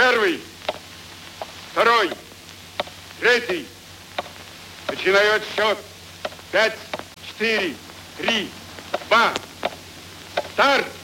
Первый, второй, третий. Начинаю отсчет. 5, 4, 3, 2. Старт!